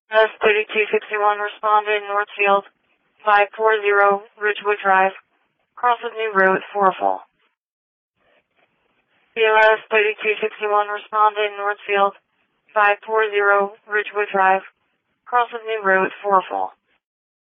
S3261 responded Northfield 540 Ridgewood Drive. Cross of New Road 44. BOS 3261 responded Northfield 540 Ridgewood Drive. Cross of New Road 44.